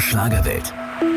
Schlagerwelt.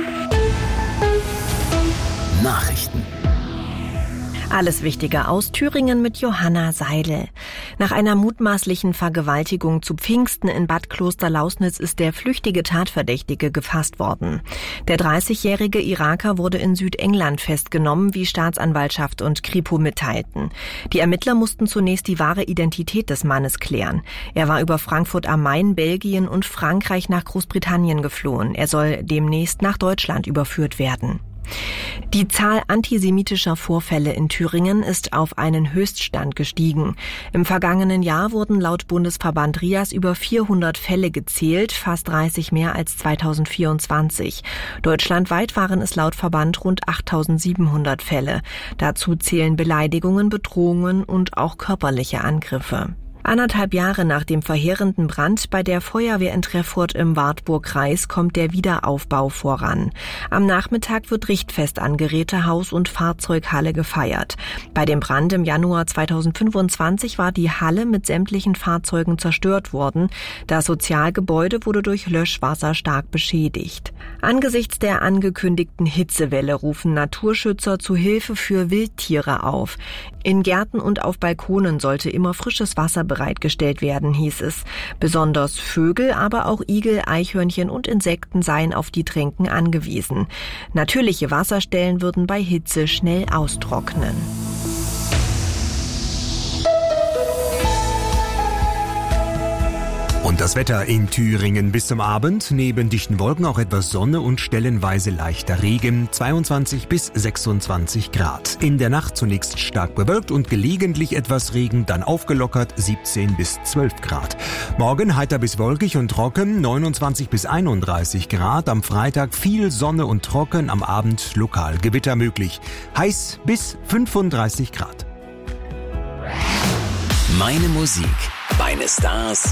Nachrichten. Alles Wichtige aus Thüringen mit Johanna Seidel. Nach einer mutmaßlichen Vergewaltigung zu Pfingsten in Bad Klosterlausnitz ist der flüchtige Tatverdächtige gefasst worden. Der 30-jährige Iraker wurde in Südengland festgenommen, wie Staatsanwaltschaft und Kripo mitteilten. Die Ermittler mussten zunächst die wahre Identität des Mannes klären. Er war über Frankfurt am Main, Belgien und Frankreich nach Großbritannien geflohen. Er soll demnächst nach Deutschland überführt werden. Die Zahl antisemitischer Vorfälle in Thüringen ist auf einen Höchststand gestiegen. Im vergangenen Jahr wurden laut Bundesverband RIAS über 400 Fälle gezählt, fast 30 mehr als 2024. Deutschlandweit waren es laut Verband rund 8.700 Fälle. Dazu zählen Beleidigungen, Bedrohungen und auch körperliche Angriffe. 1,5 Jahre nach dem verheerenden Brand bei der Feuerwehr in Treffurt im Wartburgkreis kommt der Wiederaufbau voran. Am Nachmittag wird Richtfest an Geräte-, Haus- und Fahrzeughalle gefeiert. Bei dem Brand im Januar 2025 war die Halle mit sämtlichen Fahrzeugen zerstört worden. Das Sozialgebäude wurde durch Löschwasser stark beschädigt. Angesichts der angekündigten Hitzewelle rufen Naturschützer zu Hilfe für Wildtiere auf. In Gärten und auf Balkonen sollte immer frisches Wasser bereitgestellt werden, hieß es. Besonders Vögel, aber auch Igel, Eichhörnchen und Insekten seien auf die Tränken angewiesen. Natürliche Wasserstellen würden bei Hitze schnell austrocknen. Und das Wetter in Thüringen bis zum Abend. Neben dichten Wolken auch etwas Sonne und stellenweise leichter Regen. 22 bis 26 Grad. In der Nacht zunächst stark bewölkt und gelegentlich etwas Regen, dann aufgelockert 17 bis 12 Grad. Morgen heiter bis wolkig und trocken, 29 bis 31 Grad. Am Freitag viel Sonne und trocken, am Abend lokal Gewitter möglich. Heiß bis 35 Grad. Meine Musik, meine Stars,